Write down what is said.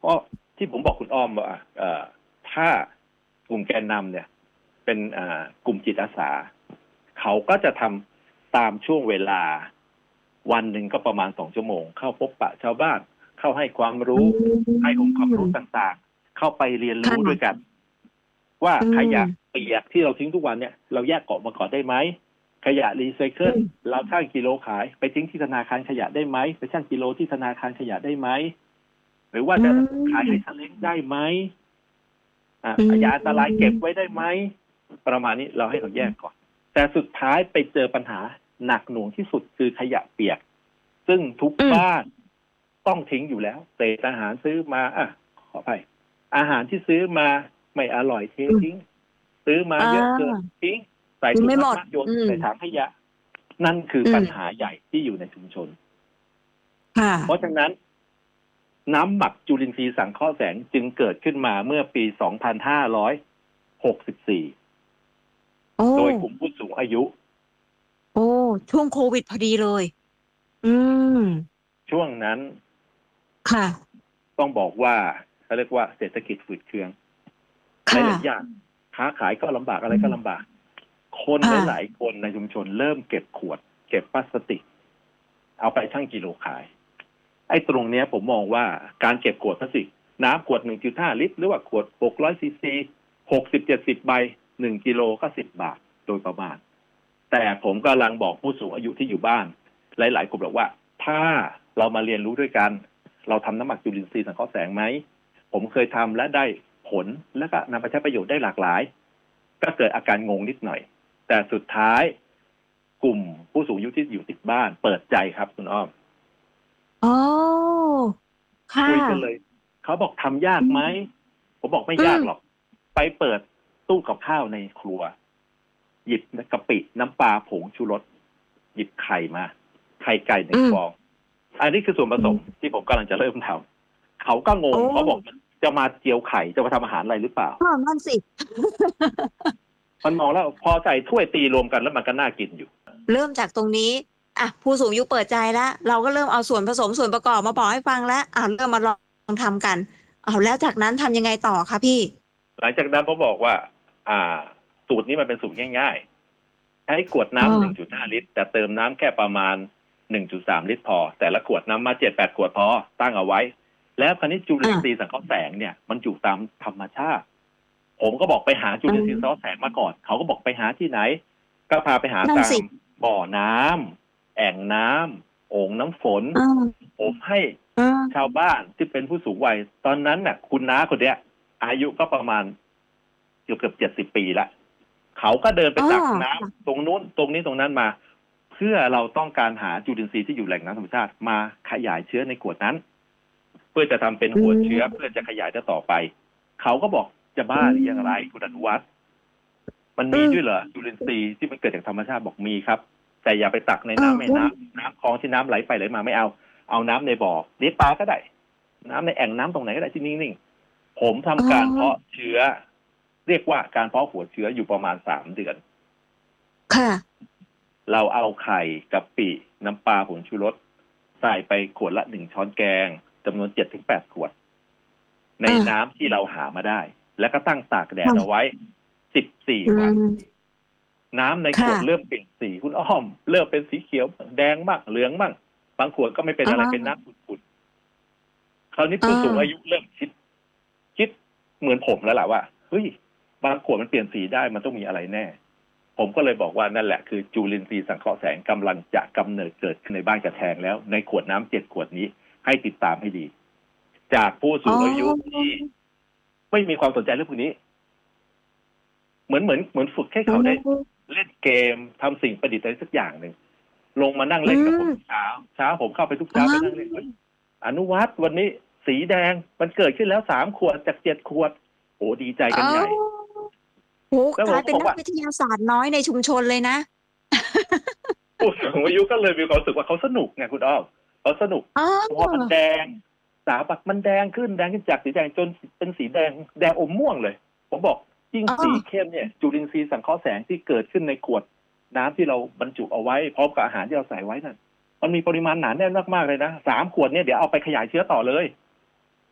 ก็ที่ผมบอกคุณอ้อมว่าถ้ากลุ่มแกนนำเนี่ยเป็นกลุ่มจิตอาสาเขาก็จะทำตามช่วงเวลาวันหนึ่งก็ประมาณ2 ชั่วโมงเข้าพบปะชาวบ้านเข้าให้ความอืรู้ให้องค์ความรู้มต่างๆเข้าไปเรียนรู้ด้วยค่ะกันว่าอืขยะมเปียกที่เราทิ้งทุกวันเนี่ยเราแยกเกาะมาก่อนได้ไหมขยะรีไซเคิลอืมเราชั่งกิโลขายไปทิ้งที่ธนาคารขยะได้ไหมไปชั่งกิโลที่ธนาคารขยะได้ไหมหรือว่าอืจะขายให้ซามเล้งได้ไหมอืยาอันตรายเก็บมไว้ได้ไหมประมาณนี้เราให้เขาแยกก่อนแต่สุดท้ายไปเจอปัญหาหนักหน่วงที่สุดคือขยะเปียกซึ่งทุกอืมบ้านต้องทิ้งอยู่แล้วเศษอาหารซื้อมาขออภัยอาหารที่ซื้อมาไม่อร่อยเทอืมทิ้งซื้อมาอ่เยอะเกินาทิ้งใส่ถุงยังไม่หมดมากๆโยนอืมใส่ถังขยะนั่นคืออืมปัญหาใหญ่ที่อยู่ในชุมชนค่ะเพราะฉะนั้นน้ำหมักจุลินทรีย์สังเคราะห์แสงจึงเกิดขึ้นมาเมื่อปี 2564 โอ้โดยกลุ่มผู้สูงอายุโอ้ช่วงโควิดพอดีเลยอืมช่วงนั้นค่ะต้องบอกว่าเขาเรียกว่าเศรษฐกิจฝืดเคืองหค่ะลายๆอย่างค้าขายก็ลำบากอะไรอืมก็ลำบากคนค่ะหลายๆคนในชุมชนเริ่มเก็บขวดเก็บพลาสติกเอาไปชั่งกิโลขายไอ้ตรงเนี้ยผมมองว่าการเก็บขวดพลาสติกน้ำขวด 1.5 ลิตรหรือว่าขวด600ซีซี60-70 ใบ1กิโลก็10 บาทโดยประมาณแต่ผมกำลังบอกผู้สูงอายุที่อยู่บ้านหลายๆกลุ่มบอกว่าถ้าเรามาเรียนรู้ด้วยกันเราทำน้ำหมักจุลินทรีย์สังเคราะห์แสงไหมผมเคยทำและได้ผลและก็นำไปใช้ประโยชน์ได้หลากหลายก็เกิดอาการงงนิดหน่อยแต่สุดท้ายกลุ่มผู้สูงอายุที่อยู่ติดบ้านเปิดใจครับคุณอ้อมอ๋อค่ะคุยกันเลยเขาบอกทำยากไหมอืมผมบอกไม่อืมยากหรอกไปเปิดตู้กับข้าวในครัวหยิบกะปิน้ำปลาผงชูรสหยิบไข่มาไข่ไก่หนึ่อืมงฟองอันนี้คือส่วนผสมอืมที่ผมกำลังจะเริ่มทำเขาก็งโอ้งเขาบอกจะมาเจียวไข่จะมาทำอาหารอะไรหรือเปล่านั่นสิมันมองแล้วพอใส่ถ้วยตีรวมกันแล้วมันก็น่ากินอยู่เริ่มจากตรงนี้อ่ะผู้สูงอายุเปิดใจแล้วเราก็เริ่มเอาส่วนผสมส่วนประกอบมาบอกให้ฟังแล้วเริ่มมาลองทำกันแล้วจากนั้นทำยังไงต่อคะพี่หลังจากนั้นผมบอกว่าอ่าสูตรนี้มันเป็นสูตรง่ายๆใช้ขวดอ๋อน้ำ1.5 ลิตรแต่เติมน้ำแค่ประมาณ1.3 ลิตรพอแต่ละขวดน้ำมา7-8 ขวดพอตั้งเอาไว้แล้วคราวนี้จุลินทรีย์อ่ะสังเคราะห์แสงเนี่ยมันอยู่ตามธรรมชาติผมก็บอกไปหาจุอืลินทรีย์สังเคราะห์แสมงมาก่อนเขาก็บอกไปหาที่ไหนก็พาไปหานั่นสิตามบ่อน้ำแอ่งน้ำโอ่งน้ำฝนอ่าผมให้อ่ชาวาบ้านที่เป็นผู้สูงวัยตอนนั้นน่ะคุณน้าคนเนี้ยอายุก็ประมาณเกือบ70 ปีละเขาก็เดินไปอ๋อตักน้ำตรงนู้นตรงนี้ตรงนั้นมาเพื่อเราต้องการหาจุลินทรีย์ที่อยู่แหล่งน้ำธรรมชาติมาขยายเชื้อในขวดนั้นเพื่อจะทำเป็นอืหัวเชื้อเพื่อมจะขยายต่อไปเขาก็บอกจะอืบ้าหรือยังไรมคุณอนุวัฒน์มันอืมมีด้วยเหรอจุลินทรีย์ที่มันเกิดจากธรรมชาติบอกมีครับแต่อย่าไปตักในเออน้ำแม่น้ำคลองที่น้ำไหลไปไหลมาไม่เอาน้ำในบ่อเลี้ยงปลาก็ได้น้ำในแอ่งน้ำตรงไหนก็ได้ที่นิ่งๆผมอ๋ทำการเพาะอเชื้อเรียกว่าการเพาะหัวเชื้ออยู่ประมาณ3 เดือนค่ะเราเอาไข่กะปิน้ำปลาผงชูรสใส่ไปขวดละ1 ช้อนแกงจำนวน7-8 ขวดในอ่าน้ำที่เราหามาได้แล้วก็ตั้งตากแดดเอาค่ะไว้14 อืวันมน้ำในขวค่ะดเริ่มเปลี่ยนสีคุณอ้อมเริ่มเป็นสีเขียวแดงบ้างเหลืองบ้างบางขวดก็ไม่เป็นอ๋อะไรเป็นอน้ำขุ่นๆคราวนี้อ๋อผู้สูงอายุเริ่มคิดเหมือนผมแล้วล่ะว่าเฮ้ยบางขวดมันเปลี่ยนสีได้มันต้องมีอะไรแน่ผมก็เลยบอกว่านั่นแหละคือจุลินทรีย์สังเคราะห์แสงกำลังจะกำเนิดเกิดขึ้นในบ้านกระแทงแล้วในขวดน้ำ7 ขวดนี้ให้ติดตามให้ดีจากผู้อ๋สูงอายุอที่ไม่มีความสนใจเรื่องพวกนี้เหมือนฝึกให้อ๋เขาได้อเล่นเกมทำสิ่งประดิษฐ์อะไรสักอย่างหนึ่งลงมานั่งอืเล่นกับผมทุกมเช้าผมเข้าไปทุกอ๋เช้าไปนั่งเล่นอเฮ้ยอนุวัฒน์วันนี้สีแดงมันเกิดขึ้นแล้ว3 ขวดจาก7 ขวดโอ้ดีใจอ๋อกันใหญ่โอ้แล้วกลายเป็นผมก็บอกว่านักวิทยาศาสตร์น้อยในชุมชนเลยนะผู้สูงอายุก็เลยมีความรู้สึกว่าเขาสนุกไงคุณอ้อมเขาสนุกอ๋เพราะว่ามันอแดงสาบักมันแดงขึ้นจากสีแดงจนเป็นสีแดงอมม่วงเลยผมบอกยิ่งอ๋อสีเข้มเนี่ยจุลินทรีย์สังเคราะห์แสงที่เกิดขึ้นในขวดน้ำที่เราบรรจุเอาไว้พร้อมกับอาหารที่เราใส่ไว้นั่นมันมีปริมาณหนาแน่นมากๆเลยนะ3 ขวดเนี่ยเดี๋ยวเอาไปขยายเชื้อต่อเลย